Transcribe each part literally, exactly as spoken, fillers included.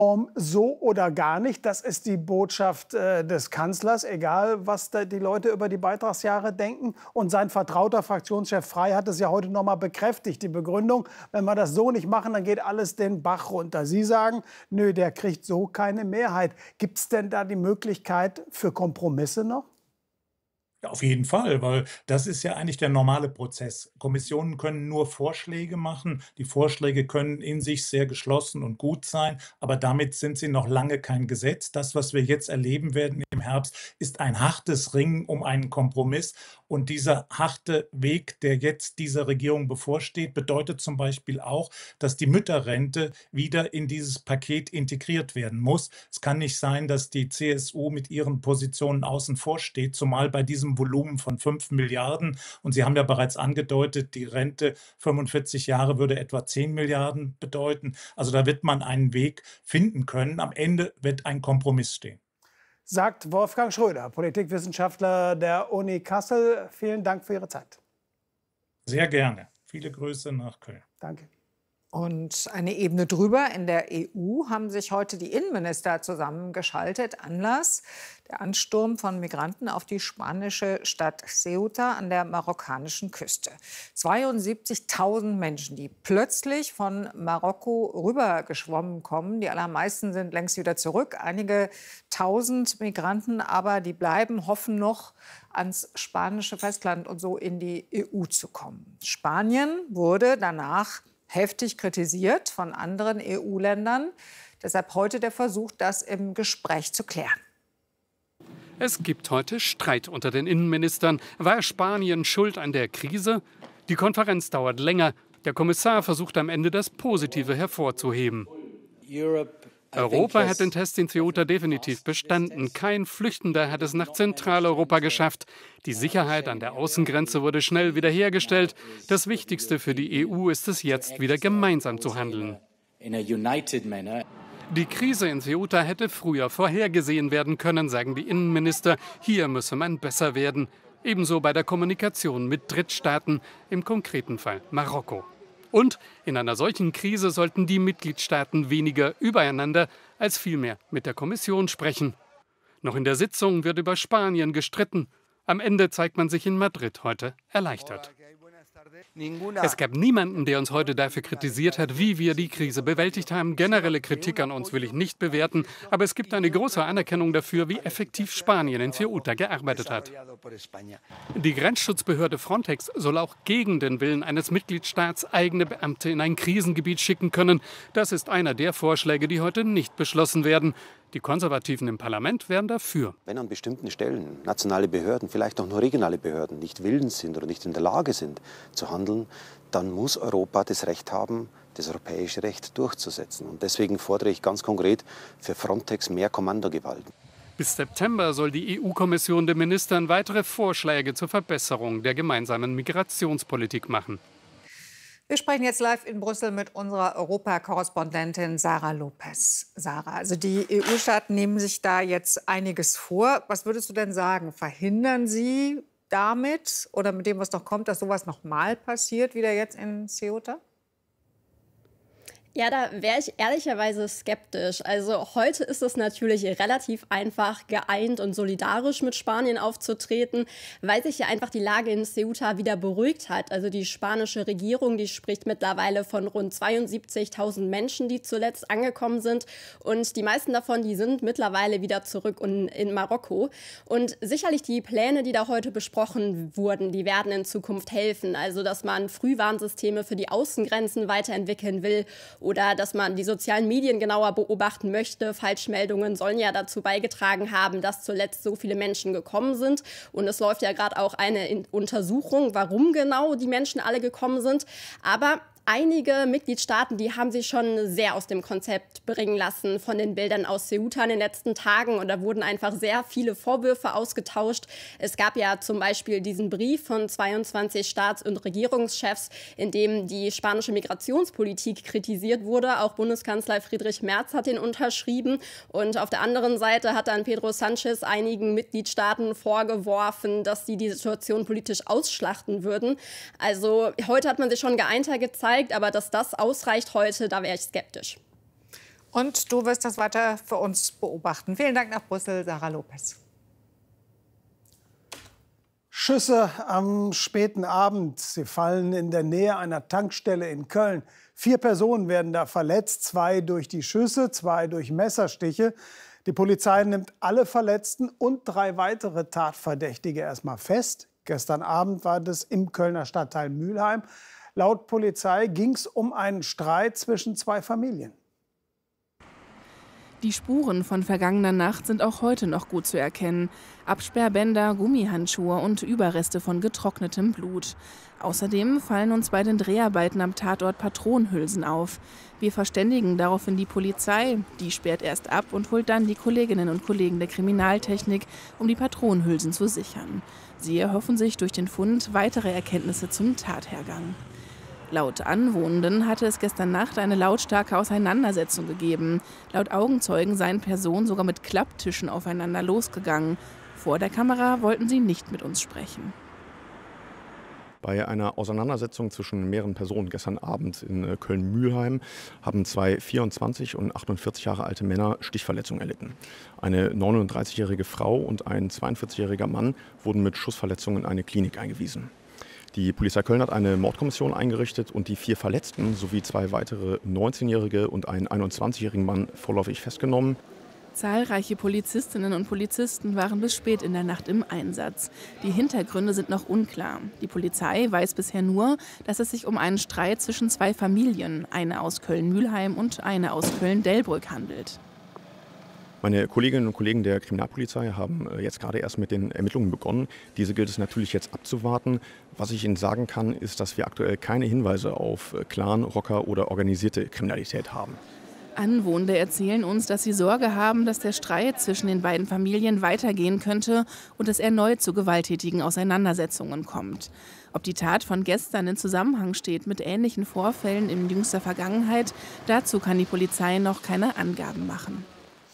So oder gar nicht, das ist die Botschaft äh, des Kanzlers, egal was da die Leute über die Beitragsjahre denken. Und sein vertrauter Fraktionschef Frey hat es ja heute noch mal bekräftigt, die Begründung, wenn wir das so nicht machen, dann geht alles den Bach runter. Sie sagen, nö, der kriegt so keine Mehrheit. Gibt es denn da die Möglichkeit für Kompromisse noch? Ja, auf jeden Fall, weil das ist ja eigentlich der normale Prozess. Kommissionen können nur Vorschläge machen. Die Vorschläge können in sich sehr geschlossen und gut sein, aber damit sind sie noch lange kein Gesetz. Das, was wir jetzt erleben werden im Herbst, ist ein hartes Ringen um einen Kompromiss. Und dieser harte Weg, der jetzt dieser Regierung bevorsteht, bedeutet zum Beispiel auch, dass die Mütterrente wieder in dieses Paket integriert werden muss. Es kann nicht sein, dass die C S U mit ihren Positionen außen vor steht, zumal bei diesem Volumen von fünf Milliarden. Und Sie haben ja bereits angedeutet, die Rente fünfundvierzig Jahre würde etwa zehn Milliarden bedeuten. Also da wird man einen Weg finden können. Am Ende wird ein Kompromiss stehen. Sagt Wolfgang Schröder, Politikwissenschaftler der Uni Kassel. Vielen Dank für Ihre Zeit. Sehr gerne. Viele Grüße nach Köln. Danke. Und eine Ebene drüber in der E U haben sich heute die Innenminister zusammengeschaltet. Anlass: der Ansturm von Migranten auf die spanische Stadt Ceuta an der marokkanischen Küste. zweiundsiebzigtausend Menschen, die plötzlich von Marokko rübergeschwommen kommen. Die allermeisten sind längst wieder zurück. Einige tausend Migranten aber, die bleiben, hoffen noch, ans spanische Festland und so in die E U zu kommen. Spanien wurde danach heftig kritisiert von anderen E U-Ländern. Deshalb heute der Versuch, das im Gespräch zu klären. Es gibt heute Streit unter den Innenministern. War Spanien schuld an der Krise? Die Konferenz dauert länger. Der Kommissar versucht am Ende, das Positive hervorzuheben. Europa hat den Test in Ceuta definitiv bestanden. Kein Flüchtender hat es nach Zentraleuropa geschafft. Die Sicherheit an der Außengrenze wurde schnell wiederhergestellt. Das Wichtigste für die E U ist es jetzt, wieder gemeinsam zu handeln. Die Krise in Ceuta hätte früher vorhergesehen werden können, sagen die Innenminister. Hier müsse man besser werden. Ebenso bei der Kommunikation mit Drittstaaten, im konkreten Fall Marokko. Und in einer solchen Krise sollten die Mitgliedstaaten weniger übereinander als vielmehr mit der Kommission sprechen. Noch in der Sitzung wird über Spanien gestritten. Am Ende zeigt man sich in Madrid heute erleichtert. Es gab niemanden, der uns heute dafür kritisiert hat, wie wir die Krise bewältigt haben. Generelle Kritik an uns will ich nicht bewerten, aber es gibt eine große Anerkennung dafür, wie effektiv Spanien in Ceuta gearbeitet hat. Die Grenzschutzbehörde Frontex soll auch gegen den Willen eines Mitgliedstaats eigene Beamte in ein Krisengebiet schicken können. Das ist einer der Vorschläge, die heute nicht beschlossen werden. Die Konservativen im Parlament wären dafür. Wenn an bestimmten Stellen nationale Behörden, vielleicht auch nur regionale Behörden, nicht willens sind oder nicht in der Lage sind zu handeln, dann muss Europa das Recht haben, das europäische Recht durchzusetzen. Und deswegen fordere ich ganz konkret für Frontex mehr Kommandogewalt. Bis September soll die E U-Kommission den Ministern weitere Vorschläge zur Verbesserung der gemeinsamen Migrationspolitik machen. Wir sprechen jetzt live in Brüssel mit unserer Europakorrespondentin Sarah Lopez. Sarah, also die E U-Staaten nehmen sich da jetzt einiges vor. Was würdest du denn sagen? Verhindern sie damit oder mit dem, was noch kommt, dass sowas noch mal passiert, wieder jetzt in Ceuta? Ja, da wäre ich ehrlicherweise skeptisch. Also heute ist es natürlich relativ einfach, geeint und solidarisch mit Spanien aufzutreten, weil sich ja einfach die Lage in Ceuta wieder beruhigt hat. Also die spanische Regierung, die spricht mittlerweile von rund zweiundsiebzigtausend Menschen, die zuletzt angekommen sind. Und die meisten davon, die sind mittlerweile wieder zurück in, in Marokko. Und sicherlich die Pläne, die da heute besprochen wurden, die werden in Zukunft helfen. Also dass man Frühwarnsysteme für die Außengrenzen weiterentwickeln will, oder dass man die sozialen Medien genauer beobachten möchte. Falschmeldungen sollen ja dazu beigetragen haben, dass zuletzt so viele Menschen gekommen sind. Und es läuft ja gerade auch eine Untersuchung, warum genau die Menschen alle gekommen sind. Aber einige Mitgliedstaaten, die haben sich schon sehr aus dem Konzept bringen lassen von den Bildern aus Ceuta in den letzten Tagen. Und da wurden einfach sehr viele Vorwürfe ausgetauscht. Es gab ja zum Beispiel diesen Brief von zweiundzwanzig Staats- und Regierungschefs, in dem die spanische Migrationspolitik kritisiert wurde. Auch Bundeskanzler Friedrich Merz hat den unterschrieben. Und auf der anderen Seite hat dann Pedro Sánchez einigen Mitgliedstaaten vorgeworfen, dass sie die Situation politisch ausschlachten würden. Also heute hat man sich schon geeinter gezeigt. Aber dass das ausreicht heute, da wäre ich skeptisch. Und du wirst das weiter für uns beobachten. Vielen Dank nach Brüssel, Sarah Lopez. Schüsse am späten Abend. Sie fallen in der Nähe einer Tankstelle in Köln. Vier Personen werden da verletzt, zwei durch die Schüsse, zwei durch Messerstiche. Die Polizei nimmt alle Verletzten und drei weitere Tatverdächtige erstmal fest. Gestern Abend war das im Kölner Stadtteil Mülheim. Laut Polizei ging es um einen Streit zwischen zwei Familien. Die Spuren von vergangener Nacht sind auch heute noch gut zu erkennen. Absperrbänder, Gummihandschuhe und Überreste von getrocknetem Blut. Außerdem fallen uns bei den Dreharbeiten am Tatort Patronenhülsen auf. Wir verständigen daraufhin die Polizei. Die sperrt erst ab und holt dann die Kolleginnen und Kollegen der Kriminaltechnik, um die Patronenhülsen zu sichern. Sie erhoffen sich durch den Fund weitere Erkenntnisse zum Tathergang. Laut Anwohnenden hatte es gestern Nacht eine lautstarke Auseinandersetzung gegeben. Laut Augenzeugen seien Personen sogar mit Klapptischen aufeinander losgegangen. Vor der Kamera wollten sie nicht mit uns sprechen. Bei einer Auseinandersetzung zwischen mehreren Personen gestern Abend in Köln-Mülheim haben zwei vierundzwanzig und achtundvierzig Jahre alte Männer Stichverletzungen erlitten. Eine neununddreißigjährige Frau und ein zweiundvierzigjähriger Mann wurden mit Schussverletzungen in eine Klinik eingewiesen. Die Polizei Köln hat eine Mordkommission eingerichtet und die vier Verletzten sowie zwei weitere neunzehnjährige und einen einundzwanzigjährigen Mann vorläufig festgenommen. Zahlreiche Polizistinnen und Polizisten waren bis spät in der Nacht im Einsatz. Die Hintergründe sind noch unklar. Die Polizei weiß bisher nur, dass es sich um einen Streit zwischen zwei Familien, eine aus Köln-Mülheim und eine aus Köln-Delbrück, handelt. Meine Kolleginnen und Kollegen der Kriminalpolizei haben jetzt gerade erst mit den Ermittlungen begonnen. Diese gilt es natürlich jetzt abzuwarten. Was ich Ihnen sagen kann, ist, dass wir aktuell keine Hinweise auf Clan, Rocker oder organisierte Kriminalität haben. Anwohner erzählen uns, dass sie Sorge haben, dass der Streit zwischen den beiden Familien weitergehen könnte und es erneut zu gewalttätigen Auseinandersetzungen kommt. Ob die Tat von gestern in Zusammenhang steht mit ähnlichen Vorfällen in jüngster Vergangenheit, dazu kann die Polizei noch keine Angaben machen.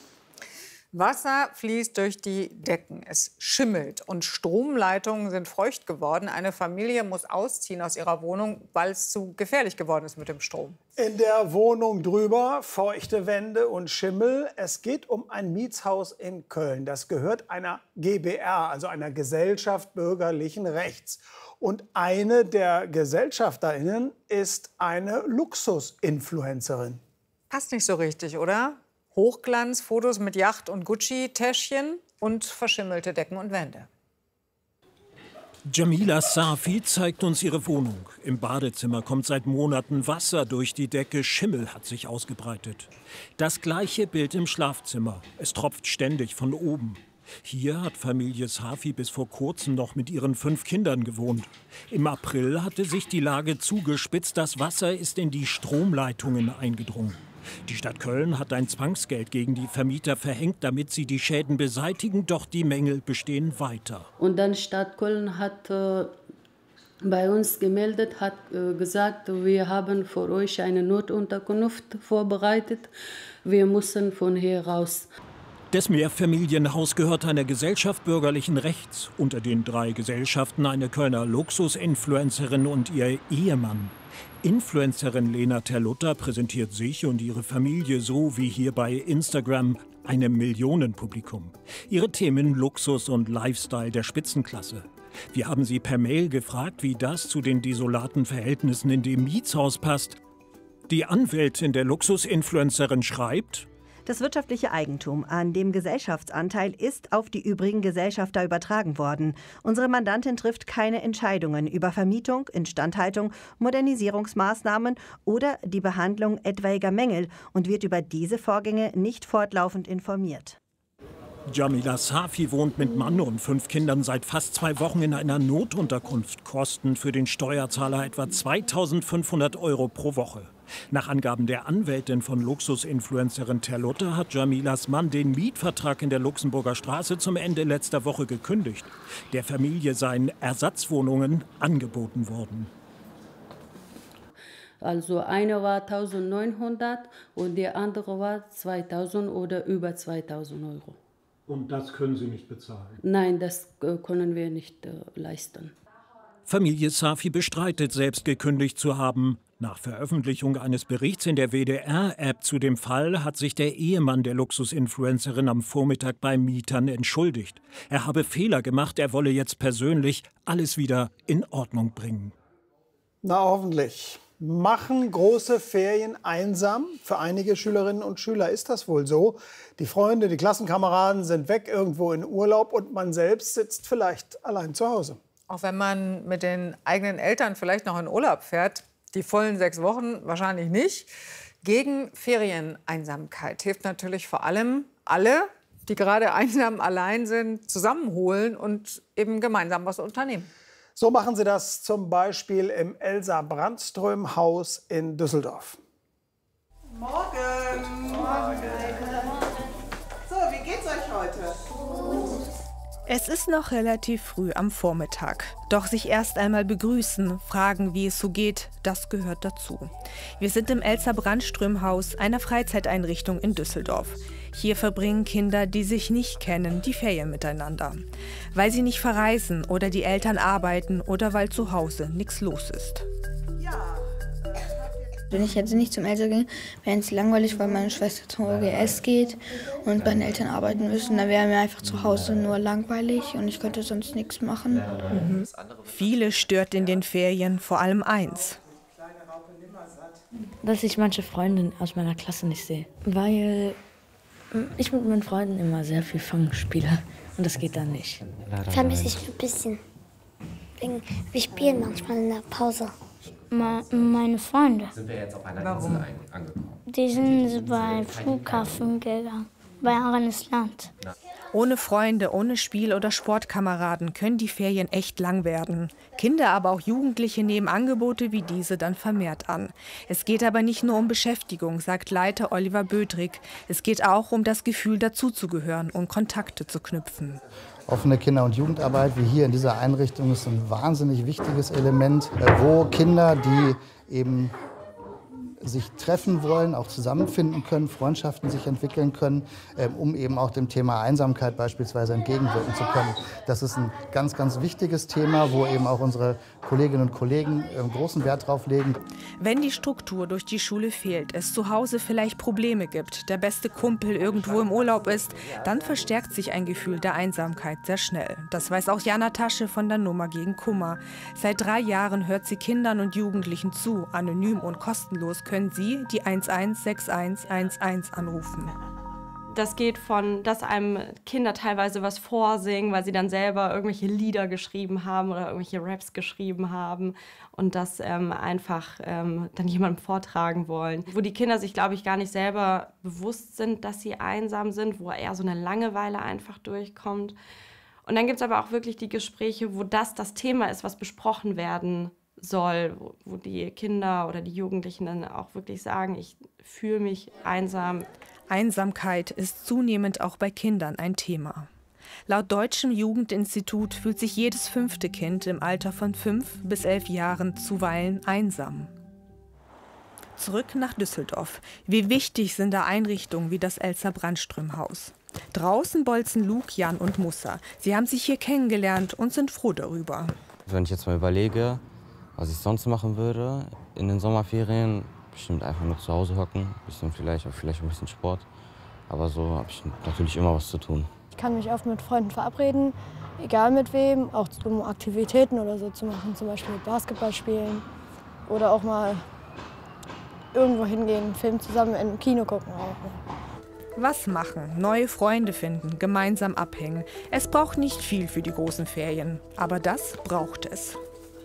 Wasser fließt durch die Decken, es schimmelt und Stromleitungen sind feucht geworden. Eine Familie muss ausziehen aus ihrer Wohnung, weil es zu gefährlich geworden ist mit dem Strom. In der Wohnung drüber feuchte Wände und Schimmel. Es geht um ein Mietshaus in Köln. Das gehört einer G b R, also einer Gesellschaft bürgerlichen Rechts. Und eine der GesellschafterInnen ist eine Luxus-Influencerin. Passt nicht so richtig, oder? Hochglanzfotos mit Yacht- und Gucci-Täschchen und verschimmelte Decken und Wände. Jamila Safi zeigt uns ihre Wohnung. Im Badezimmer kommt seit Monaten Wasser durch die Decke, Schimmel hat sich ausgebreitet. Das gleiche Bild im Schlafzimmer. Es tropft ständig von oben. Hier hat Familie Safi bis vor kurzem noch mit ihren fünf Kindern gewohnt. Im April hatte sich die Lage zugespitzt. Das Wasser ist in die Stromleitungen eingedrungen. Die Stadt Köln hat ein Zwangsgeld gegen die Vermieter verhängt, damit sie die Schäden beseitigen, doch die Mängel bestehen weiter. Und dann Stadt Köln hat äh, bei uns gemeldet, hat äh, gesagt, wir haben für euch eine Notunterkunft vorbereitet, wir müssen von hier raus. Das Mehrfamilienhaus gehört einer Gesellschaft bürgerlichen Rechts. Unter den drei Gesellschaften eine Kölner Luxusinfluencerin und ihr Ehemann. Influencerin Lena Terlutta präsentiert sich und ihre Familie so wie hier bei Instagram einem Millionenpublikum. Ihre Themen Luxus und Lifestyle der Spitzenklasse. Wir haben sie per Mail gefragt, wie das zu den desolaten Verhältnissen in dem Mietshaus passt. Die Anwältin der Luxusinfluencerin schreibt: Das wirtschaftliche Eigentum an dem Gesellschaftsanteil ist auf die übrigen Gesellschafter übertragen worden. Unsere Mandantin trifft keine Entscheidungen über Vermietung, Instandhaltung, Modernisierungsmaßnahmen oder die Behandlung etwaiger Mängel und wird über diese Vorgänge nicht fortlaufend informiert. Jamila Safi wohnt mit Mann und fünf Kindern seit fast zwei Wochen in einer Notunterkunft. Kosten für den Steuerzahler etwa zweitausendfünfhundert Euro pro Woche. Nach Angaben der Anwältin von Luxusinfluencerin Terlutta hat Jamilas Mann den Mietvertrag in der Luxemburger Straße zum Ende letzter Woche gekündigt. Der Familie seien Ersatzwohnungen angeboten worden. Also eine war eintausendneunhundert und die andere war zweitausend oder über zweitausend Euro. Und das können Sie nicht bezahlen? Nein, das äh, können wir nicht äh, leisten. Familie Safi bestreitet, selbst gekündigt zu haben. Nach Veröffentlichung eines Berichts in der W D R-App zu dem Fall hat sich der Ehemann der Luxusinfluencerin am Vormittag bei Mietern entschuldigt. Er habe Fehler gemacht, er wolle jetzt persönlich alles wieder in Ordnung bringen. Na, hoffentlich. Machen große Ferien einsam? Für einige Schülerinnen und Schüler ist das wohl so. Die Freunde, die Klassenkameraden sind weg irgendwo in Urlaub und man selbst sitzt vielleicht allein zu Hause. Auch wenn man mit den eigenen Eltern vielleicht noch in Urlaub fährt, die vollen sechs Wochen wahrscheinlich nicht. Gegen Ferieneinsamkeit hilft natürlich vor allem alle, die gerade einsam allein sind, zusammenholen und eben gemeinsam was unternehmen. So machen sie das zum Beispiel im Elsa-Brandström-Haus in Düsseldorf. Morgen. Morgen. So, wie geht's euch heute? Es ist noch relativ früh am Vormittag. Doch sich erst einmal begrüßen, fragen, wie es so geht, das gehört dazu. Wir sind im Elsa-Brandström-Haus, einer Freizeiteinrichtung in Düsseldorf. Hier verbringen Kinder, die sich nicht kennen, die Ferien miteinander. Weil sie nicht verreisen oder die Eltern arbeiten oder weil zu Hause nichts los ist. Wenn ich jetzt nicht zum Eltern gehe, wäre es langweilig, weil meine Schwester zum O G S geht und meine Eltern arbeiten müssen. Dann wäre mir einfach zu Hause nur langweilig und ich könnte sonst nichts machen. Mhm. Viele stört in den Ferien vor allem eins. Dass ich manche Freunde aus meiner Klasse nicht sehe. Weil ich mit meinen Freunden immer sehr viel Fangen spiele und das geht dann nicht. Vermisse ich ein bisschen. Wir spielen manchmal in der Pause. Meine Freunde. Sind wir jetzt auf einer Insel angekommen? Die sind beim Flughafen gegangen, bei Arnes Land. Ohne Freunde, ohne Spiel- oder Sportkameraden können die Ferien echt lang werden. Kinder, aber auch Jugendliche nehmen Angebote wie diese dann vermehrt an. Es geht aber nicht nur um Beschäftigung, sagt Leiter Oliver Bödrig. Es geht auch um das Gefühl, dazuzugehören und Kontakte zu knüpfen. Offene Kinder- und Jugendarbeit, wie hier in dieser Einrichtung, ist ein wahnsinnig wichtiges Element, wo Kinder, die eben sich treffen wollen, auch zusammenfinden können, Freundschaften sich entwickeln können, um eben auch dem Thema Einsamkeit beispielsweise entgegenwirken zu können. Das ist ein ganz, ganz wichtiges Thema, wo eben auch unsere Kolleginnen und Kollegen großen Wert drauf legen. Wenn die Struktur durch die Schule fehlt, es zu Hause vielleicht Probleme gibt, der beste Kumpel irgendwo im Urlaub ist, dann verstärkt sich ein Gefühl der Einsamkeit sehr schnell. Das weiß auch Jana Tasche von der Nummer gegen Kummer. Seit drei Jahren hört sie Kindern und Jugendlichen zu. Anonym und kostenlos können sie die eins eins sechs eins eins eins anrufen. Das geht von, dass einem Kinder teilweise was vorsingen, weil sie dann selber irgendwelche Lieder geschrieben haben oder irgendwelche Raps geschrieben haben und das ähm, einfach ähm, dann jemandem vortragen wollen. Wo die Kinder sich, glaube ich, gar nicht selber bewusst sind, dass sie einsam sind, wo eher so eine Langeweile einfach durchkommt. Und dann gibt es aber auch wirklich die Gespräche, wo das das Thema ist, was besprochen werden soll, wo, wo die Kinder oder die Jugendlichen dann auch wirklich sagen, ich fühle mich einsam. Einsamkeit ist zunehmend auch bei Kindern ein Thema. Laut Deutschem Jugendinstitut fühlt sich jedes fünfte Kind im Alter von fünf bis elf Jahren zuweilen einsam. Zurück nach Düsseldorf. Wie wichtig sind da Einrichtungen wie das Elsa-Brandström-Haus? Draußen bolzen Luke, Jan und Mussa. Sie haben sich hier kennengelernt und sind froh darüber. Wenn ich jetzt mal überlege, was ich sonst machen würde in den Sommerferien, bestimmt einfach nur zu Hause hocken, bisschen vielleicht, vielleicht ein bisschen Sport. Aber so habe ich natürlich immer was zu tun. Ich kann mich oft mit Freunden verabreden, egal mit wem, auch um Aktivitäten oder so zu machen, zum Beispiel Basketball spielen oder auch mal irgendwo hingehen, einen Film zusammen im Kino gucken. Auch. Was machen, neue Freunde finden, gemeinsam abhängen. Es braucht nicht viel für die großen Ferien, aber das braucht es.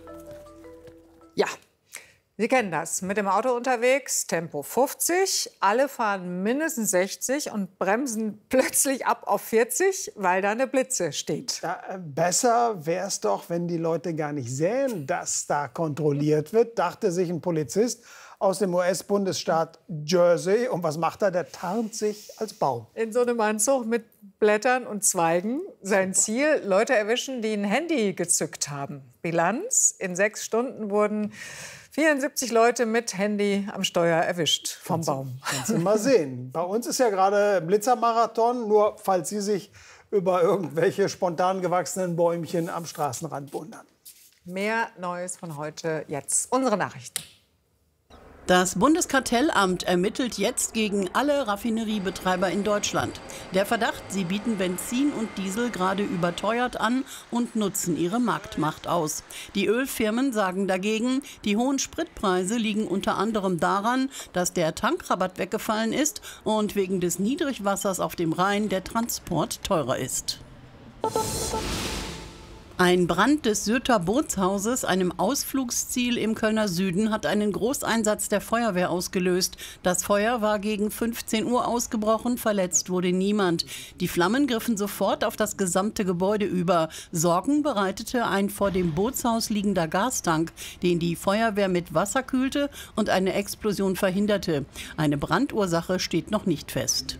Ja, Sie kennen das. Mit dem Auto unterwegs, Tempo fünfzig. Alle fahren mindestens sechzig und bremsen plötzlich ab auf vierzig, weil da eine Blitze steht. Ja, besser wäre es doch, wenn die Leute gar nicht sehen, dass da kontrolliert wird, dachte sich ein Polizist aus dem U S-Bundesstaat Jersey. Und was macht er? Der tarnt sich als Baum. In so einem Anzug mit Blättern und Zweigen. Sein Ziel, Leute erwischen, die ein Handy gezückt haben. Bilanz, in sechs Stunden wurden vierundsiebzig Leute mit Handy am Steuer erwischt vom Baum. Kannst du mal sehen. Bei uns ist ja gerade Blitzermarathon, nur falls Sie sich über irgendwelche spontan gewachsenen Bäumchen am Straßenrand wundern. Mehr Neues von heute jetzt. Unsere Nachrichten. Das Bundeskartellamt ermittelt jetzt gegen alle Raffineriebetreiber in Deutschland. Der Verdacht, sie bieten Benzin und Diesel gerade überteuert an und nutzen ihre Marktmacht aus. Die Ölfirmen sagen dagegen, die hohen Spritpreise liegen unter anderem daran, dass der Tankrabatt weggefallen ist und wegen des Niedrigwassers auf dem Rhein der Transport teurer ist. Ein Brand des Syrter Bootshauses, einem Ausflugsziel im Kölner Süden, hat einen Großeinsatz der Feuerwehr ausgelöst. Das Feuer war gegen fünfzehn Uhr ausgebrochen, verletzt wurde niemand. Die Flammen griffen sofort auf das gesamte Gebäude über. Sorgen bereitete ein vor dem Bootshaus liegender Gastank, den die Feuerwehr mit Wasser kühlte und eine Explosion verhinderte. Eine Brandursache steht noch nicht fest.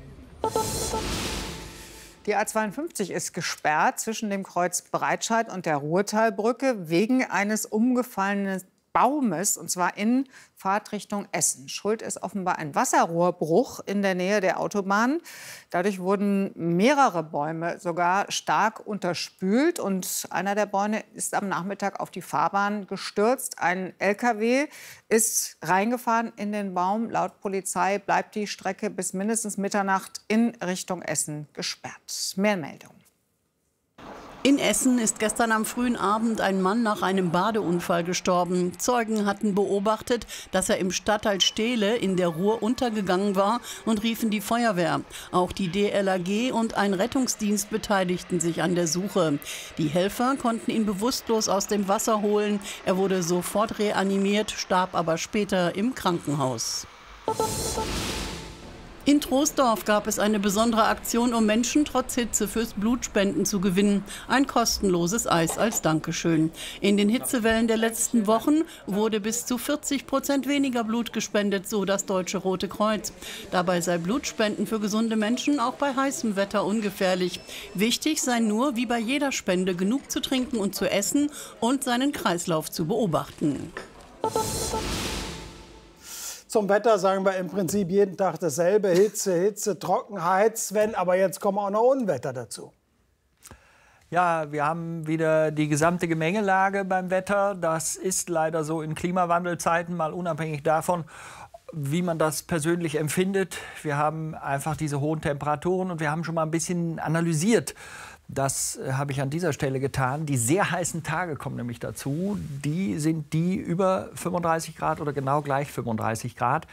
Die A zweiundfünfzig ist gesperrt zwischen dem Kreuz Breitscheid und der Ruhrtalbrücke wegen eines umgefallenen Baumes, und zwar in Fahrtrichtung Essen. Schuld ist offenbar ein Wasserrohrbruch in der Nähe der Autobahn. Dadurch wurden mehrere Bäume sogar stark unterspült und einer der Bäume ist am Nachmittag auf die Fahrbahn gestürzt. Ein L K W ist reingefahren in den Baum. Laut Polizei bleibt die Strecke bis mindestens Mitternacht in Richtung Essen gesperrt. Mehr Meldungen. In Essen ist gestern am frühen Abend ein Mann nach einem Badeunfall gestorben. Zeugen hatten beobachtet, dass er im Stadtteil Stehle in der Ruhr untergegangen war und riefen die Feuerwehr. Auch die D L R G und ein Rettungsdienst beteiligten sich an der Suche. Die Helfer konnten ihn bewusstlos aus dem Wasser holen. Er wurde sofort reanimiert, starb aber später im Krankenhaus. In Troisdorf gab es eine besondere Aktion, um Menschen trotz Hitze fürs Blutspenden zu gewinnen. Ein kostenloses Eis als Dankeschön. In den Hitzewellen der letzten Wochen wurde bis zu vierzig Prozent weniger Blut gespendet, so das Deutsche Rote Kreuz. Dabei sei Blutspenden für gesunde Menschen auch bei heißem Wetter ungefährlich. Wichtig sei nur, wie bei jeder Spende, genug zu trinken und zu essen und seinen Kreislauf zu beobachten. Zum Wetter sagen wir im Prinzip jeden Tag dasselbe. Hitze, Hitze, Trockenheit, Sven. Aber jetzt kommen auch noch Unwetter dazu. Ja, wir haben wieder die gesamte Gemengelage beim Wetter. Das ist leider so in Klimawandelzeiten, mal unabhängig davon, wie man das persönlich empfindet. Wir haben einfach diese hohen Temperaturen und wir haben schon mal ein bisschen analysiert. Das habe ich an dieser Stelle getan. Die sehr heißen Tage kommen nämlich dazu. Die sind die über fünfunddreißig Grad oder genau gleich fünfunddreißig Grad.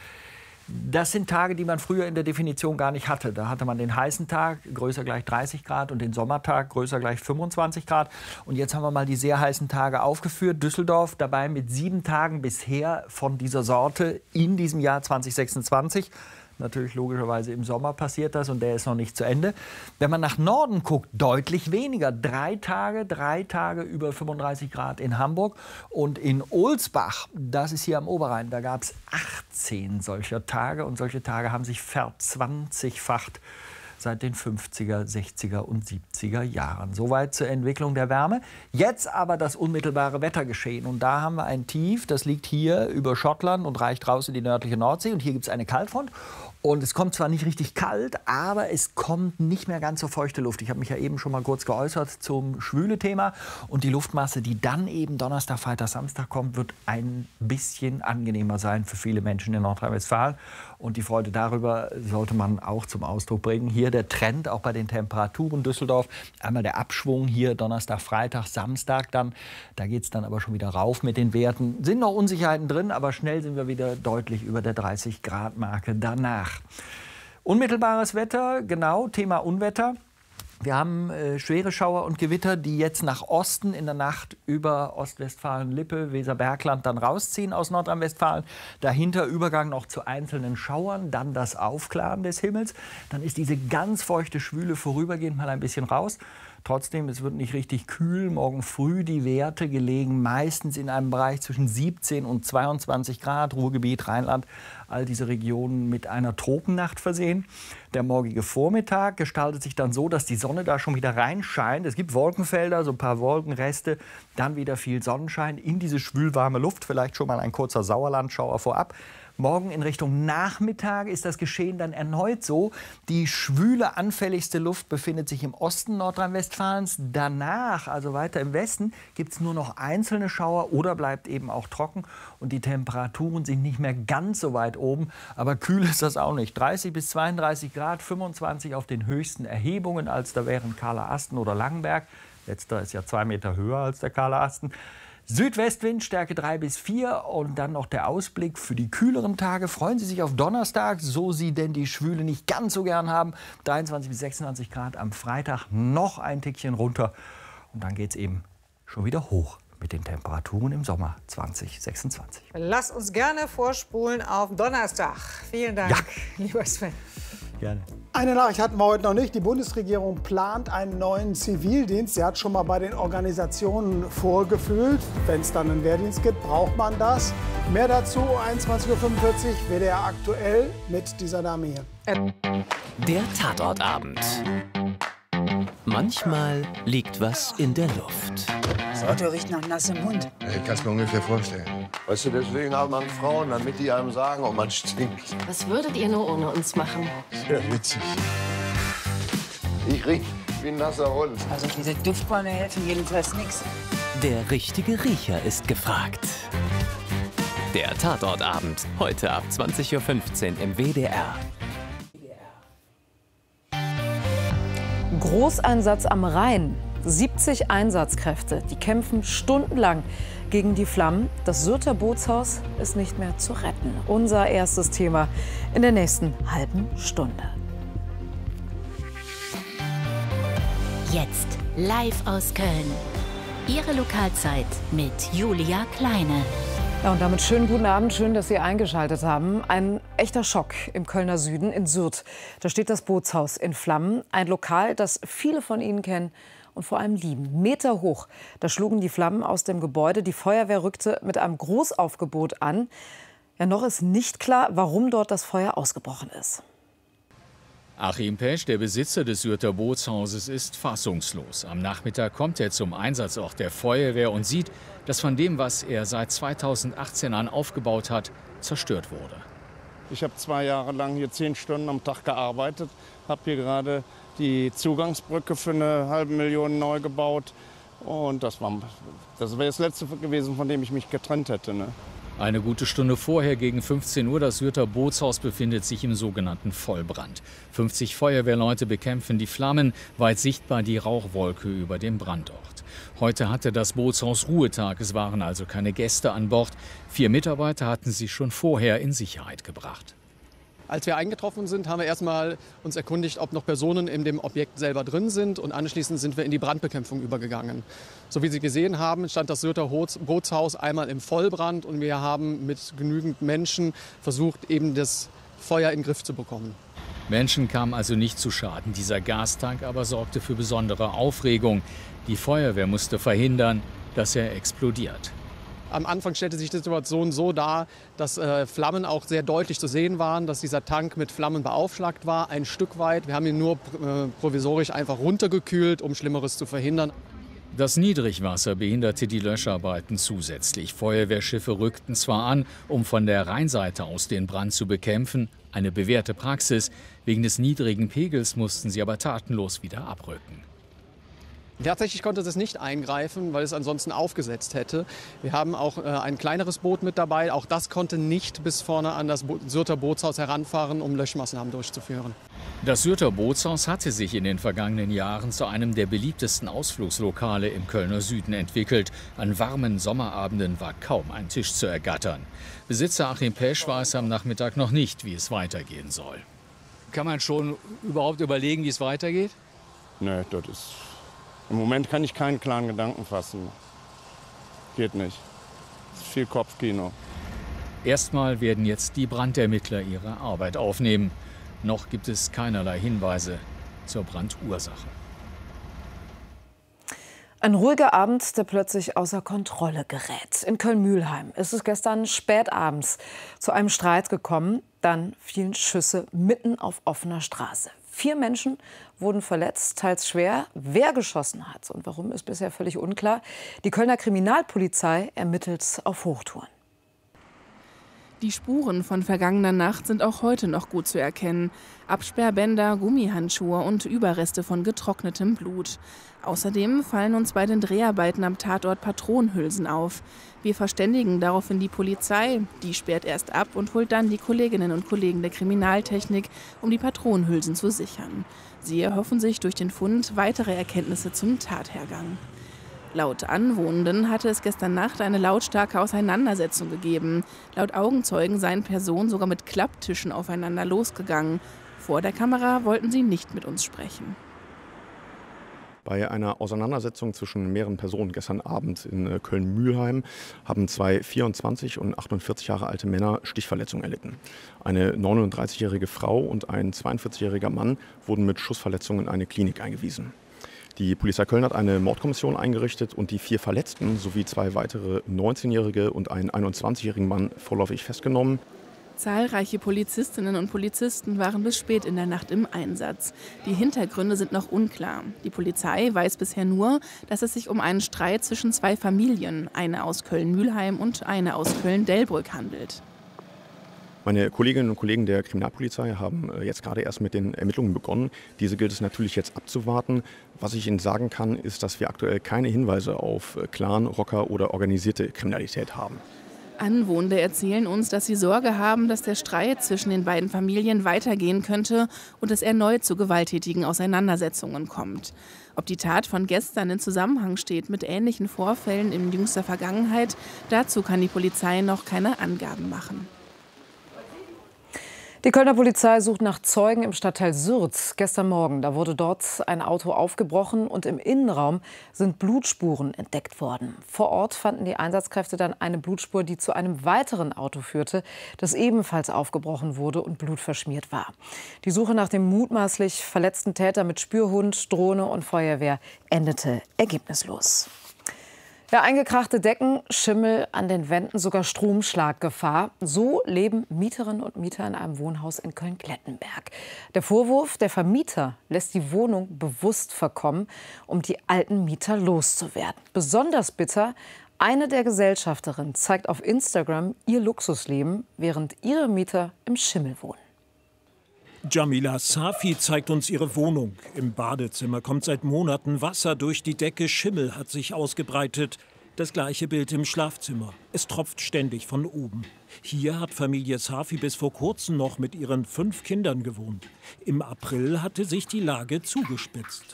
Das sind Tage, die man früher in der Definition gar nicht hatte. Da hatte man den heißen Tag, größer gleich dreißig Grad, und den Sommertag, größer gleich fünfundzwanzig Grad. Und jetzt haben wir mal die sehr heißen Tage aufgeführt. Düsseldorf dabei mit sieben Tagen bisher von dieser Sorte in diesem Jahr zweitausendsechsundzwanzig. Natürlich logischerweise im Sommer passiert das und der ist noch nicht zu Ende. Wenn man nach Norden guckt, deutlich weniger. Drei Tage, drei Tage über fünfunddreißig Grad in Hamburg. Und in Ohlsbach, das ist hier am Oberrhein, da gab es achtzehn solcher Tage. Und solche Tage haben sich verzwanzigfacht seit den fünfziger, sechziger und siebziger Jahren. Soweit zur Entwicklung der Wärme. Jetzt aber das unmittelbare Wettergeschehen. Und da haben wir ein Tief, das liegt hier über Schottland und reicht raus in die nördliche Nordsee. Und hier gibt es eine Kaltfront. Und es kommt zwar nicht richtig kalt, aber es kommt nicht mehr ganz so feuchte Luft. Ich habe mich ja eben schon mal kurz geäußert zum Schwüle-Thema. Und die Luftmasse, die dann eben Donnerstag, Freitag, Samstag kommt, wird ein bisschen angenehmer sein für viele Menschen in Nordrhein-Westfalen. Und die Freude darüber sollte man auch zum Ausdruck bringen. Hier der Trend, auch bei den Temperaturen. Düsseldorf, einmal der Abschwung hier Donnerstag, Freitag, Samstag dann. Da geht es dann aber schon wieder rauf mit den Werten. Sind noch Unsicherheiten drin, aber schnell sind wir wieder deutlich über der dreißig Grad Marke danach. Unmittelbares Wetter, genau, Thema Unwetter. Wir haben äh, schwere Schauer und Gewitter, die jetzt nach Osten in der Nacht über Ostwestfalen-Lippe, Weserbergland dann rausziehen aus Nordrhein-Westfalen. Dahinter Übergang noch zu einzelnen Schauern, dann das Aufklaren des Himmels. Dann ist diese ganz feuchte Schwüle vorübergehend mal ein bisschen raus. Trotzdem, es wird nicht richtig kühl. Morgen früh die Werte gelegen meistens in einem Bereich zwischen siebzehn und zweiundzwanzig Grad. Ruhrgebiet, Rheinland, all diese Regionen mit einer Tropennacht versehen. Der morgige Vormittag gestaltet sich dann so, dass die Sonne da schon wieder reinscheint. Es gibt Wolkenfelder, so ein paar Wolkenreste, dann wieder viel Sonnenschein in diese schwülwarme Luft. Vielleicht schon mal ein kurzer Sauerlandschauer vorab. Morgen in Richtung Nachmittag ist das Geschehen dann erneut so. Die schwüle, anfälligste Luft befindet sich im Osten Nordrhein-Westfalens. Danach, also weiter im Westen, gibt es nur noch einzelne Schauer oder bleibt eben auch trocken. Und die Temperaturen sind nicht mehr ganz so weit oben. Aber kühl ist das auch nicht. dreißig bis zweiunddreißig Grad, fünfundzwanzig auf den höchsten Erhebungen, als da wären Kahler-Asten oder Langenberg. Letzter ist ja zwei Meter höher als der Kahler-Asten. Südwestwind, Stärke drei bis vier und dann noch der Ausblick für die kühleren Tage. Freuen Sie sich auf Donnerstag, so Sie denn die Schwüle nicht ganz so gern haben. dreiundzwanzig bis sechsundzwanzig Grad, am Freitag noch ein Tickchen runter. Und dann geht es eben schon wieder hoch mit den Temperaturen im Sommer zwanzig sechsundzwanzig. Lass uns gerne vorspulen auf Donnerstag. Vielen Dank, ja. lieber Sven. Gerne. Eine Nachricht hatten wir heute noch nicht. Die Bundesregierung plant einen neuen Zivildienst. Sie hat schon mal bei den Organisationen vorgefühlt. Wenn es dann einen Wehrdienst gibt, braucht man das. Mehr dazu einundzwanzig Uhr fünfundvierzig, W D R aktuell mit dieser Dame hier. Der Tatortabend. Manchmal liegt was in der Luft. Das Auto riecht nach nassem Hund. Ich kann es mir ungefähr vorstellen. Weißt du, deswegen haben wir Frauen, damit die einem sagen, ob man stinkt. Was würdet ihr nur ohne uns machen? Sehr witzig. Ich riech wie ein nasser Hund. Also diese Duftbäume helfen jedenfalls nichts. Der richtige Riecher ist gefragt. Der Tatortabend, heute ab zwanzig Uhr fünfzehn im W D R. Großeinsatz am Rhein. siebzig Einsatzkräfte, die kämpfen stundenlang gegen die Flammen. Das Syrter Bootshaus ist nicht mehr zu retten. Unser erstes Thema in der nächsten halben Stunde. Jetzt live aus Köln. Ihre Lokalzeit mit Julia Kleine. Ja, und damit schönen guten Abend, schön, dass Sie eingeschaltet haben. Ein echter Schock im Kölner Süden, in Syrt. Da steht das Bootshaus in Flammen. Ein Lokal, das viele von Ihnen kennen und vor allem lieben. Meter hoch. Da schlugen die Flammen aus dem Gebäude. Die Feuerwehr rückte mit einem Großaufgebot an. Ja, noch ist nicht klar, warum dort das Feuer ausgebrochen ist. Achim Pesch, der Besitzer des Syrter Bootshauses, ist fassungslos. Am Nachmittag kommt er zum Einsatzort der Feuerwehr und sieht, dass von dem, was er seit zweitausendachtzehn an aufgebaut hat, zerstört wurde. Ich habe zwei Jahre lang hier zehn Stunden am Tag gearbeitet, habe hier gerade die Zugangsbrücke für eine halbe Million neu gebaut. Und das war das wäre das Letzte gewesen, von dem ich mich getrennt hätte. Ne? Eine gute Stunde vorher, gegen fünfzehn Uhr, das Syrter Bootshaus befindet sich im sogenannten Vollbrand. fünfzig Feuerwehrleute bekämpfen die Flammen, weit sichtbar die Rauchwolke über dem Brandort. Heute hatte das Bootshaus Ruhetag, es waren also keine Gäste an Bord. Vier Mitarbeiter hatten sie schon vorher in Sicherheit gebracht. Als wir eingetroffen sind, haben wir erstmal uns erkundigt, ob noch Personen in dem Objekt selber drin sind. Und anschließend sind wir in die Brandbekämpfung übergegangen. So wie Sie gesehen haben, stand das Syrter Bootshaus einmal im Vollbrand. Und wir haben mit genügend Menschen versucht, eben das Feuer in den Griff zu bekommen. Menschen kamen also nicht zu Schaden. Dieser Gastank aber sorgte für besondere Aufregung. Die Feuerwehr musste verhindern, dass er explodiert. Am Anfang stellte sich die Situation so dar, dass äh, Flammen auch sehr deutlich zu sehen waren, dass dieser Tank mit Flammen beaufschlagt war, ein Stück weit. Wir haben ihn nur äh, provisorisch einfach runtergekühlt, um Schlimmeres zu verhindern. Das Niedrigwasser behinderte die Löscharbeiten zusätzlich. Feuerwehrschiffe rückten zwar an, um von der Rheinseite aus den Brand zu bekämpfen, eine bewährte Praxis. Wegen des niedrigen Pegels mussten sie aber tatenlos wieder abrücken. Tatsächlich konnte es nicht eingreifen, weil es ansonsten aufgesetzt hätte. Wir haben auch äh, ein kleineres Boot mit dabei. Auch das konnte nicht bis vorne an das Bo- Syrter Bootshaus heranfahren, um Löschmaßnahmen durchzuführen. Das Syrter Bootshaus hatte sich in den vergangenen Jahren zu einem der beliebtesten Ausflugslokale im Kölner Süden entwickelt. An warmen Sommerabenden war kaum ein Tisch zu ergattern. Besitzer Achim Pesch weiß am Nachmittag noch nicht, wie es weitergehen soll. Kann man schon überhaupt überlegen, wie es weitergeht? Nee, das ist... Im Moment kann ich keinen klaren Gedanken fassen. Geht nicht. Das ist viel Kopfkino. Erstmal werden jetzt die Brandermittler ihre Arbeit aufnehmen. Noch gibt es keinerlei Hinweise zur Brandursache. Ein ruhiger Abend, der plötzlich außer Kontrolle gerät. In Köln-Mühlheim ist es gestern spätabends zu einem Streit gekommen. Dann fielen Schüsse mitten auf offener Straße. Vier Menschen wurden verletzt, teils schwer. Wer geschossen hat und warum, ist bisher völlig unklar. Die Kölner Kriminalpolizei ermittelt auf Hochtouren. Die Spuren von vergangener Nacht sind auch heute noch gut zu erkennen. Absperrbänder, Gummihandschuhe und Überreste von getrocknetem Blut. Außerdem fallen uns bei den Dreharbeiten am Tatort Patronenhülsen auf. Wir verständigen daraufhin die Polizei. Die sperrt erst ab und holt dann die Kolleginnen und Kollegen der Kriminaltechnik, um die Patronenhülsen zu sichern. Sie erhoffen sich durch den Fund weitere Erkenntnisse zum Tathergang. Laut Anwohnenden hatte es gestern Nacht eine lautstarke Auseinandersetzung gegeben. Laut Augenzeugen seien Personen sogar mit Klapptischen aufeinander losgegangen. Vor der Kamera wollten sie nicht mit uns sprechen. Bei einer Auseinandersetzung zwischen mehreren Personen gestern Abend in Köln-Mülheim haben zwei vierundzwanzig und achtundvierzig Jahre alte Männer Stichverletzungen erlitten. Eine neununddreißigjährige Frau und ein zweiundvierzigjähriger Mann wurden mit Schussverletzungen in eine Klinik eingewiesen. Die Polizei Köln hat eine Mordkommission eingerichtet und die vier Verletzten sowie zwei weitere neunzehnjährige und einen einundzwanzigjährigen Mann vorläufig festgenommen. Zahlreiche Polizistinnen und Polizisten waren bis spät in der Nacht im Einsatz. Die Hintergründe sind noch unklar. Die Polizei weiß bisher nur, dass es sich um einen Streit zwischen zwei Familien, eine aus Köln-Mülheim und eine aus Köln-Delbrück, handelt. Meine Kolleginnen und Kollegen der Kriminalpolizei haben jetzt gerade erst mit den Ermittlungen begonnen. Diese gilt es natürlich jetzt abzuwarten. Was ich Ihnen sagen kann, ist, dass wir aktuell keine Hinweise auf Clan, Rocker oder organisierte Kriminalität haben. Anwohner erzählen uns, dass sie Sorge haben, dass der Streit zwischen den beiden Familien weitergehen könnte und es erneut zu gewalttätigen Auseinandersetzungen kommt. Ob die Tat von gestern in Zusammenhang steht mit ähnlichen Vorfällen in jüngster Vergangenheit, dazu kann die Polizei noch keine Angaben machen. Die Kölner Polizei sucht nach Zeugen im Stadtteil Sürth. Gestern Morgen, da wurde dort ein Auto aufgebrochen und im Innenraum sind Blutspuren entdeckt worden. Vor Ort fanden die Einsatzkräfte dann eine Blutspur, die zu einem weiteren Auto führte, das ebenfalls aufgebrochen wurde und blutverschmiert war. Die Suche nach dem mutmaßlich verletzten Täter mit Spürhund, Drohne und Feuerwehr endete ergebnislos. Ja, eingekrachte Decken, Schimmel an den Wänden, sogar Stromschlaggefahr. So leben Mieterinnen und Mieter in einem Wohnhaus in Köln-Klettenberg. Der Vorwurf, der Vermieter lässt die Wohnung bewusst verkommen, um die alten Mieter loszuwerden. Besonders bitter, eine der Gesellschafterinnen zeigt auf Instagram ihr Luxusleben, während ihre Mieter im Schimmel wohnen. Jamila Safi zeigt uns ihre Wohnung. Im Badezimmer kommt seit Monaten Wasser durch die Decke, Schimmel hat sich ausgebreitet. Das gleiche Bild im Schlafzimmer. Es tropft ständig von oben. Hier hat Familie Safi bis vor kurzem noch mit ihren fünf Kindern gewohnt. Im April hatte sich die Lage zugespitzt.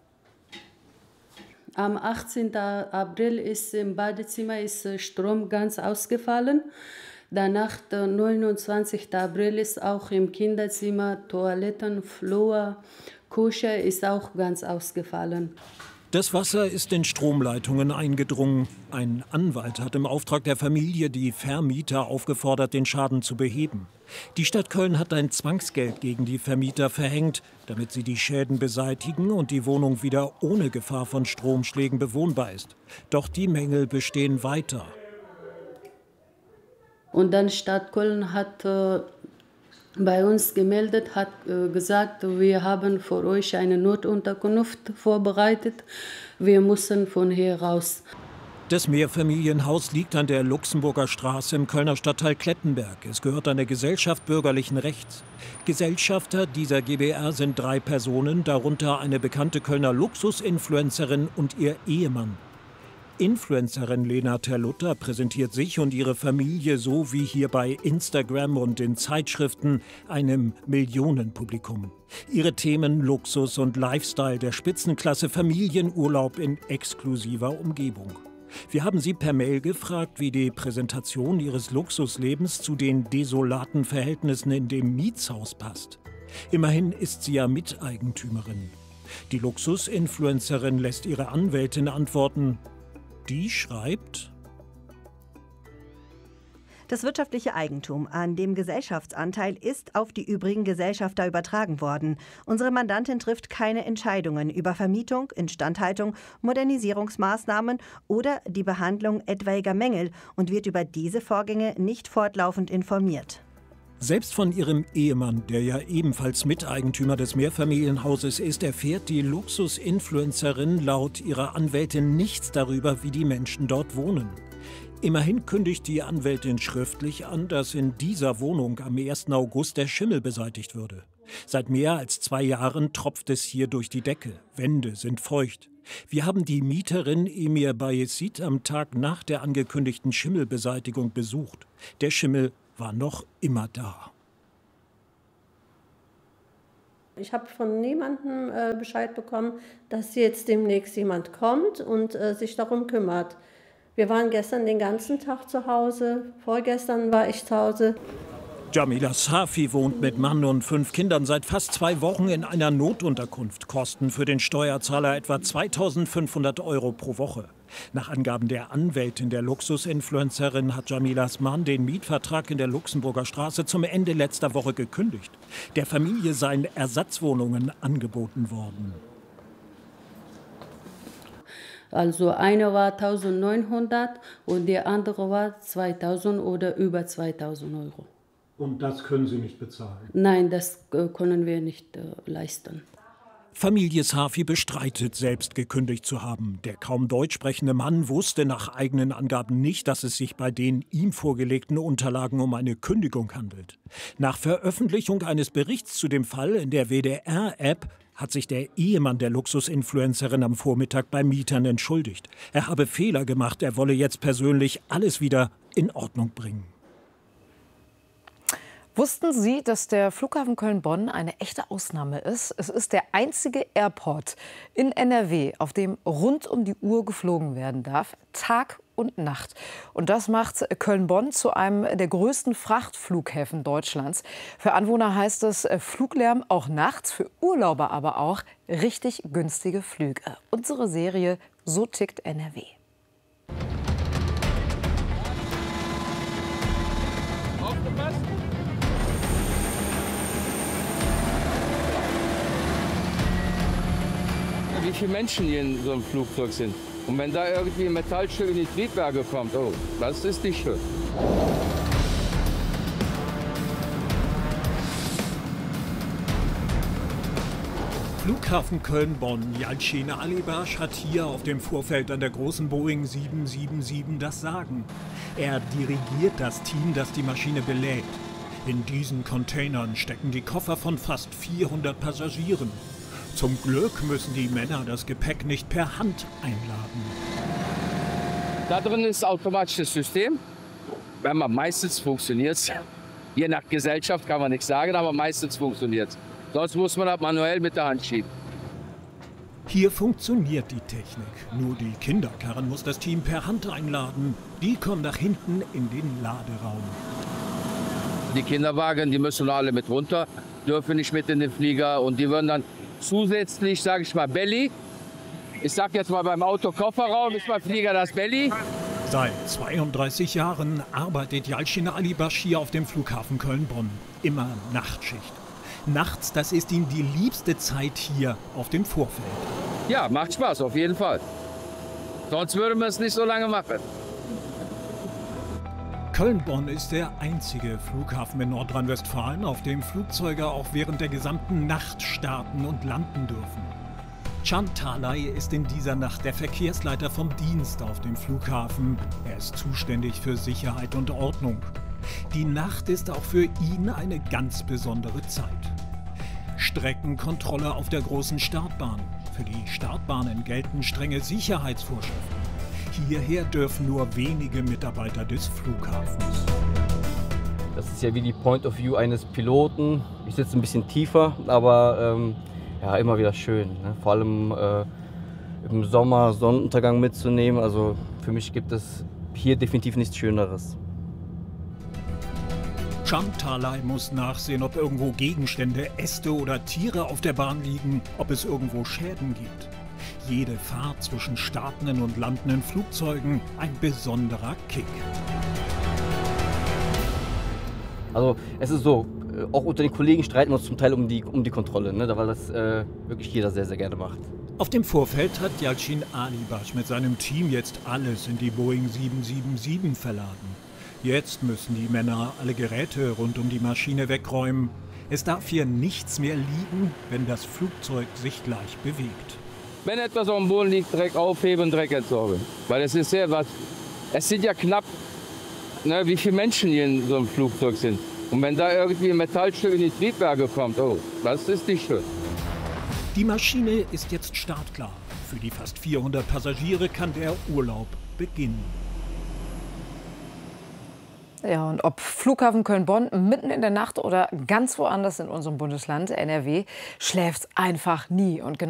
Am achtzehnten April ist im Badezimmer ist Strom ganz ausgefallen. Danach, der neunundzwanzigsten April, ist auch im Kinderzimmer, Toiletten, Flur, Küche ist auch ganz ausgefallen. Das Wasser ist in Stromleitungen eingedrungen. Ein Anwalt hat im Auftrag der Familie die Vermieter aufgefordert, den Schaden zu beheben. Die Stadt Köln hat ein Zwangsgeld gegen die Vermieter verhängt, damit sie die Schäden beseitigen und die Wohnung wieder ohne Gefahr von Stromschlägen bewohnbar ist. Doch die Mängel bestehen weiter. Und dann Stadt Köln hat äh, bei uns gemeldet, hat äh, gesagt, wir haben für euch eine Notunterkunft vorbereitet. Wir müssen von hier raus. Das Mehrfamilienhaus liegt an der Luxemburger Straße im Kölner Stadtteil Klettenberg. Es gehört einer Gesellschaft bürgerlichen Rechts. Gesellschafter dieser G b R sind drei Personen, darunter eine bekannte Kölner Luxusinfluencerin und ihr Ehemann. Influencerin Lena Terlutta präsentiert sich und ihre Familie so wie hier bei Instagram und in Zeitschriften einem Millionenpublikum. Ihre Themen Luxus und Lifestyle der Spitzenklasse, Familienurlaub in exklusiver Umgebung. Wir haben sie per Mail gefragt, wie die Präsentation ihres Luxuslebens zu den desolaten Verhältnissen in dem Mietshaus passt. Immerhin ist sie ja Miteigentümerin. Die Luxusinfluencerin lässt ihre Anwältin antworten. Die schreibt: Das wirtschaftliche Eigentum an dem Gesellschaftsanteil ist auf die übrigen Gesellschafter übertragen worden. Unsere Mandantin trifft keine Entscheidungen über Vermietung, Instandhaltung, Modernisierungsmaßnahmen oder die Behandlung etwaiger Mängel und wird über diese Vorgänge nicht fortlaufend informiert. Selbst von ihrem Ehemann, der ja ebenfalls Miteigentümer des Mehrfamilienhauses ist, erfährt die Luxusinfluencerin laut ihrer Anwältin nichts darüber, wie die Menschen dort wohnen. Immerhin kündigt die Anwältin schriftlich an, dass in dieser Wohnung am ersten August der Schimmel beseitigt würde. Seit mehr als zwei Jahren tropft es hier durch die Decke. Wände sind feucht. Wir haben die Mieterin Emir Bayezid am Tag nach der angekündigten Schimmelbeseitigung besucht. Der Schimmel war noch immer da. Ich habe von niemandem äh, Bescheid bekommen, dass jetzt demnächst jemand kommt und äh, sich darum kümmert. Wir waren gestern den ganzen Tag zu Hause, vorgestern war ich zu Hause. Jamila Safi wohnt mit Mann und fünf Kindern seit fast zwei Wochen in einer Notunterkunft. Kosten für den Steuerzahler etwa zweitausendfünfhundert Euro pro Woche. Nach Angaben der Anwältin der Luxusinfluencerin hat Jamilas Mann den Mietvertrag in der Luxemburger Straße zum Ende letzter Woche gekündigt. Der Familie seien Ersatzwohnungen angeboten worden. Also eine war eintausendneunhundert und die andere war zweitausend oder über zweitausend Euro. Und das können Sie nicht bezahlen? Nein, das äh, können wir nicht äh, leisten. Familie Safi bestreitet, selbst gekündigt zu haben. Der kaum deutsch sprechende Mann wusste nach eigenen Angaben nicht, dass es sich bei den ihm vorgelegten Unterlagen um eine Kündigung handelt. Nach Veröffentlichung eines Berichts zu dem Fall in der W D R-App hat sich der Ehemann der Luxusinfluencerin am Vormittag bei Mietern entschuldigt. Er habe Fehler gemacht, er wolle jetzt persönlich alles wieder in Ordnung bringen. Wussten Sie, dass der Flughafen Köln-Bonn eine echte Ausnahme ist? Es ist der einzige Airport in N R W, auf dem rund um die Uhr geflogen werden darf, Tag und Nacht. Und das macht Köln-Bonn zu einem der größten Frachtflughäfen Deutschlands. Für Anwohner heißt es Fluglärm auch nachts, für Urlauber aber auch richtig günstige Flüge. Unsere Serie So tickt N R W. Aufgepasst! Wie viele Menschen hier in so einem Flugzeug sind. Und wenn da irgendwie ein Metallstück in die Triebwerke kommt, oh, das ist nicht schön. Flughafen Köln-Bonn. Yalcin Alibash hat hier auf dem Vorfeld an der großen Boeing sieben sieben sieben das Sagen. Er dirigiert das Team, das die Maschine belädt. In diesen Containern stecken die Koffer von fast vierhundert Passagieren. Zum Glück müssen die Männer das Gepäck nicht per Hand einladen. Da drin ist automatisches System. Wenn man meistens funktioniert es. Je nach Gesellschaft kann man nichts sagen, aber meistens funktioniert es. Sonst muss man das manuell mit der Hand schieben. Hier funktioniert die Technik. Nur die Kinderkarren muss das Team per Hand einladen. Die kommen nach hinten in den Laderaum. Die Kinderwagen, die müssen alle mit runter, dürfen nicht mit in den Flieger. Und die würden dann zusätzlich, sage ich mal, Belly. Ich sag jetzt mal beim Auto Kofferraum, ist beim Flieger das Belly. Seit zweiunddreißig Jahren arbeitet Yalcin Alibash hier auf dem Flughafen Köln-Bonn. Immer Nachtschicht. Nachts, das ist ihm die liebste Zeit hier auf dem Vorfeld. Ja, macht Spaß, auf jeden Fall. Sonst würden wir es nicht so lange machen. Köln-Bonn ist der einzige Flughafen in Nordrhein-Westfalen, auf dem Flugzeuge auch während der gesamten Nacht starten und landen dürfen. Can Talay ist in dieser Nacht der Verkehrsleiter vom Dienst auf dem Flughafen. Er ist zuständig für Sicherheit und Ordnung. Die Nacht ist auch für ihn eine ganz besondere Zeit. Streckenkontrolle auf der großen Startbahn. Für die Startbahnen gelten strenge Sicherheitsvorschriften. Hierher dürfen nur wenige Mitarbeiter des Flughafens. Das ist ja wie die Point of View eines Piloten. Ich sitze ein bisschen tiefer, aber ähm, ja, immer wieder schön. Ne? Vor allem äh, im Sommer Sonnenuntergang mitzunehmen. Also für mich gibt es hier definitiv nichts Schöneres. Can Talay muss nachsehen, ob irgendwo Gegenstände, Äste oder Tiere auf der Bahn liegen, ob es irgendwo Schäden gibt. Jede Fahrt zwischen startenden und landenden Flugzeugen ein besonderer Kick. Also es ist so, auch unter den Kollegen streiten wir uns zum Teil um die, um die Kontrolle, ne? Weil das äh, wirklich jeder sehr, sehr gerne macht. Auf dem Vorfeld hat Yalcin Alibash mit seinem Team jetzt alles in die Boeing sieben sieben sieben verladen. Jetzt müssen die Männer alle Geräte rund um die Maschine wegräumen. Es darf hier nichts mehr liegen, wenn das Flugzeug sich gleich bewegt. Wenn etwas auf dem Boden liegt, Dreck aufheben, Dreck entsorgen. Weil es ist sehr was Es sind ja knapp, ne, wie viele Menschen hier in so einem Flugzeug sind. Und wenn da irgendwie ein Metallstück in die Triebwerke kommt, oh, das ist nicht schön. Die Maschine ist jetzt startklar. Für die fast vierhundert Passagiere kann der Urlaub beginnen. Ja, und ob Flughafen Köln-Bonn mitten in der Nacht oder ganz woanders in unserem Bundesland, N R W, schläft einfach nie. Und genau